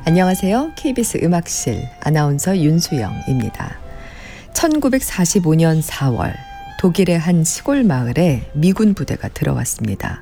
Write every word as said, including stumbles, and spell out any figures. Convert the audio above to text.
안녕하세요. 케이비에스 음악실 아나운서 윤수영입니다. 천구백사십오 년 사월 독일의 한 시골 마을에 미군 부대가 들어왔습니다.